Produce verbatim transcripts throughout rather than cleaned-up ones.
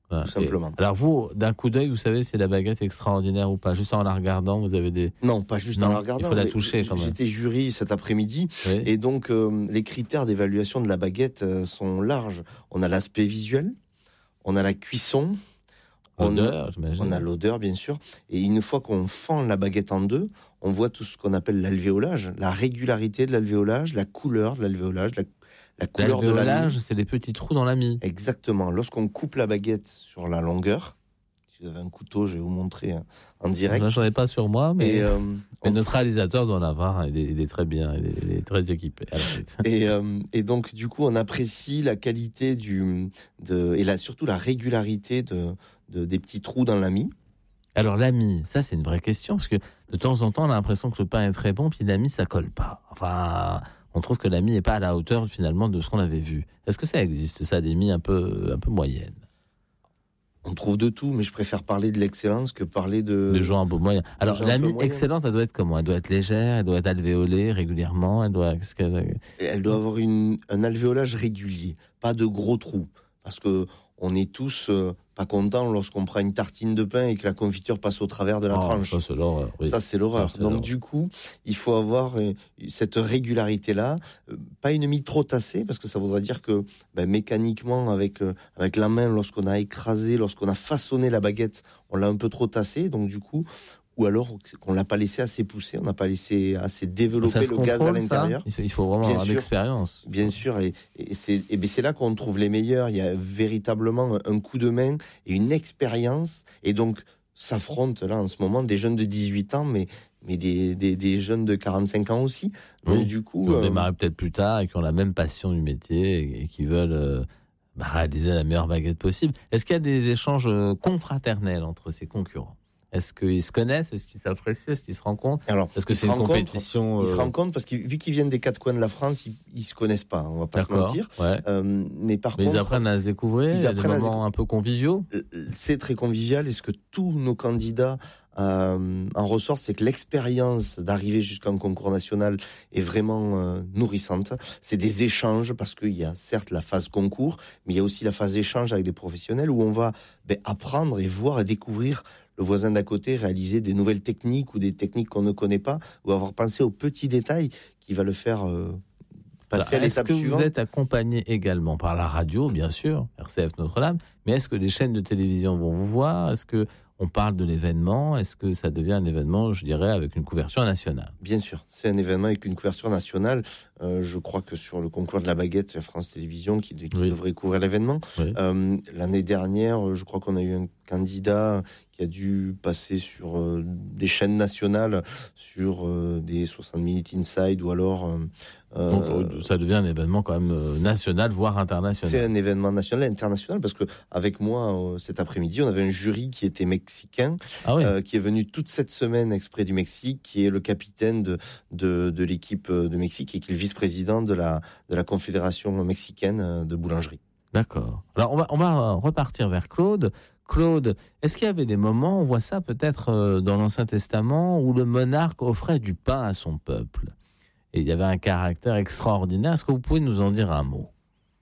Voilà. tout simplement. Et alors vous, d'un coup d'œil, vous savez si la baguette est extraordinaire ou pas? Juste en la regardant, vous avez des... Non, pas juste non, en la regardant. il faut la toucher quand même. J'étais jury cet après-midi, oui. et donc euh, les critères d'évaluation de la baguette euh, sont larges. On a l'aspect visuel, on a la cuisson, L'odeur, on, j'imagine. on a l'odeur bien sûr, et une fois qu'on fend la baguette en deux, on voit tout ce qu'on appelle l'alvéolage, la régularité de l'alvéolage, la couleur de l'alvéolage, la, la couleur de la L'alvéolage, mie. c'est les petits trous dans la mie. Exactement. Lorsqu'on coupe la baguette sur la longueur, si vous avez un couteau, je vais vous montrer en direct. Là, j'en ai pas sur moi, mais, Et, euh, mais on... notre réalisateur doit en avoir. Il est, il est très bien, il est, il est très équipé. et, euh, et donc, du coup, on apprécie la qualité du, de, et la, surtout la régularité de, de, des petits trous dans la mie. Alors la mie, ça c'est une vraie question, parce que de temps en temps, on a l'impression que le pain est très bon, puis la mie, ça colle pas. Enfin, on trouve que la mie n'est pas à la hauteur finalement de ce qu'on avait vu. Est-ce que ça existe, ça, des mie un peu, un peu moyennes? On trouve de tout, mais je préfère parler de l'excellence que parler de... De gens un peu moyens. Alors, la mie excellente, elle doit être comment? Elle doit être légère, elle doit être alvéolée régulièrement, elle doit... Qu'est-ce qu'elle... Elle doit avoir une, un alvéolage régulier, pas de gros trous. Parce que on est tous euh, pas contents lorsqu'on prend une tartine de pain et que la confiture passe au travers de la oh, tranche. Ça, c'est l'horreur. Oui. Ça, c'est l'horreur. Ça, c'est Donc, l'horreur. du coup, il faut avoir euh, cette régularité-là. Euh, pas une mie trop tassée, parce que ça voudrait dire que ben, mécaniquement, avec, euh, avec la main, lorsqu'on a écrasé, lorsqu'on a façonné la baguette, on l'a un peu trop tassée. Donc, du coup, ou alors qu'on l'a pas laissé assez pousser, on n'a pas laissé assez développer le gaz à l'intérieur. Ça il faut vraiment bien avoir sûr, l'expérience. Bien sûr, et, et, c'est, et bien c'est là qu'on trouve les meilleurs. Il y a véritablement un coup de main et une expérience, et donc s'affrontent là en ce moment des jeunes de dix-huit ans, mais mais des, des, des jeunes de quarante-cinq ans aussi. Donc oui, du coup, qui ont euh... démarré peut-être plus tard et qui ont la même passion du métier et, et qui veulent euh, bah, réaliser la meilleure baguette possible. Est-ce qu'il y a des échanges euh, confraternels entre ces concurrents? Est-ce qu'ils se connaissent? Est-ce qu'ils s'apprécient? Est-ce qu'ils se rencontrent? Alors, est-ce que c'est une compétition? Ils euh... se rencontrent parce que vu qu'ils viennent des quatre coins de la France, ils, ils se connaissent pas. On va pas D'accord, se mentir. Ouais. Euh, mais par mais contre, ils apprennent à se découvrir. Il y a des moments un peu conviviaux. C'est très convivial. Et ce que tous nos candidats euh, en ressortent, c'est que l'expérience d'arriver jusqu'à un concours national est vraiment euh, nourrissante. C'est des échanges, parce qu'il y a certes la phase concours, mais il y a aussi la phase échange avec des professionnels où on va ben, apprendre et voir et découvrir le voisin d'à côté réaliser des nouvelles techniques ou des techniques qu'on ne connaît pas, ou avoir pensé aux petits détails qui va le faire euh, passer Alors, à l'étape suivante. Est-ce que vous êtes accompagné également par la radio, bien sûr, R C F Notre-Dame, mais est-ce que les chaînes de télévision vont vous voir? Est-ce que on parle de l'événement? Est-ce que ça devient un événement, je dirais, avec une couverture nationale? Bien sûr, c'est un événement avec une couverture nationale. Euh, je crois que sur le concours de la baguette, la France Télévisions qui, qui oui. devrait couvrir l'événement. Oui. Euh, l'année dernière, je crois qu'on a eu un candidat qui a dû passer sur euh, des chaînes nationales, sur euh, des soixante minutes Inside, ou alors... Euh, Donc ça devient un événement quand même euh, national, voire international. C'est un événement national, international, parce que avec moi, euh, cet après-midi, on avait un jury qui était mexicain, ah oui. euh, qui est venu toute cette semaine exprès du Mexique, qui est le capitaine de, de, de l'équipe de Mexique et qui est le vice-président de la, de la Confédération mexicaine de boulangerie. D'accord. Alors on va, on va repartir vers Claude. Claude, est-ce qu'il y avait des moments, on voit ça peut-être dans l'Ancien Testament, où le monarque offrait du pain à son peuple? Et il y avait un caractère extraordinaire. Est-ce que vous pouvez nous en dire un mot?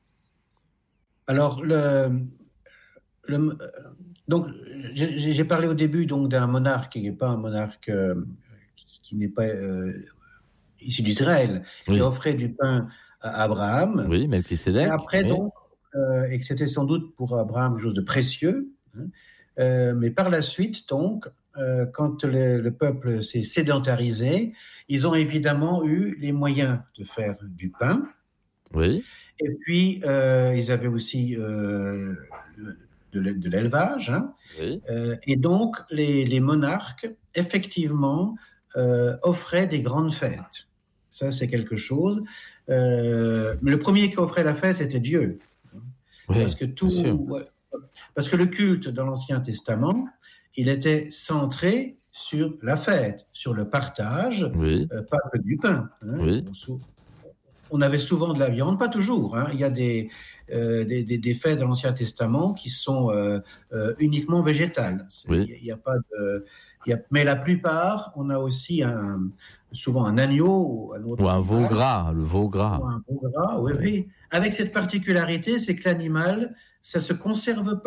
Alors, le, le, donc, j'ai, j'ai parlé au début donc, d'un monarque qui n'est pas un monarque euh, qui, qui n'est pas euh, issu d'Israël, oui. qui offrait du pain à Abraham. Oui, Melchisédek. Et après, oui. donc, euh, et que c'était sans doute pour Abraham quelque chose de précieux. Hein, euh, mais par la suite, donc, euh, quand le, le peuple s'est sédentarisé, ils ont évidemment eu les moyens de faire du pain. Oui. Et puis, euh, ils avaient aussi euh, de, de l'élevage. Hein. Oui. Euh, et donc, les, les monarques, effectivement, euh, offraient des grandes fêtes. Ça, c'est quelque chose. Euh, mais le premier qui offrait la fête, c'était Dieu. Oui, parce que tout, parce que le culte dans l'Ancien Testament, il était centré sur la fête, sur le partage, oui. euh, pas que du pain. Hein. Oui. On avait souvent de la viande, pas toujours. Hein. Il y a des, euh, des, des, des fêtes dans l'Ancien Testament qui sont euh, euh, uniquement végétales. Oui. Il y a pas de, il y a, mais la plupart, on a aussi un, souvent un agneau un autre ou un veau gras, le veau gras. Ou un veau gras, oui, oui. oui. Avec cette particularité, c'est que l'animal, ça se conserve pas.